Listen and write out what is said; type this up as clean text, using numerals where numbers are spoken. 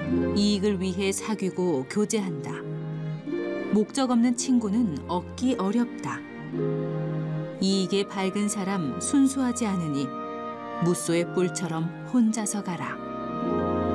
이익을 위해 사귀고 교제한다. 목적 없는 친구는 얻기 어렵다. 이익에 밝은 사람 순수하지 않으니 무소의 뿔처럼 혼자서 가라.